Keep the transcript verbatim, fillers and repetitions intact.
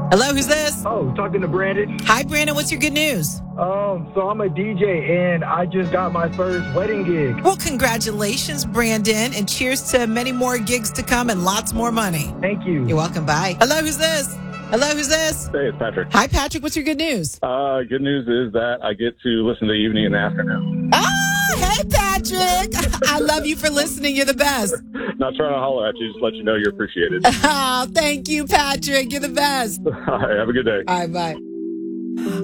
Hello, who's this? Oh, talking to Brandon. Hi, Brandon. What's your good news? Um, so I'm a D J and I just got my first wedding gig. Well, congratulations, Brandon, and cheers to many more gigs to come and lots more money. Thank you. You're welcome. Bye. Hello, who's this? Hello, who's this? Hey, it's Patrick. Hi, Patrick. What's your good news? Uh, good news is that I get to listen to Evening and Afternoon. Ah, hey, Patrick. I love you for listening. You're the best. Not trying to holler at you, just let you know you're appreciated. Oh, thank you, Patrick. You're the best. All right, have a good day. All right, bye.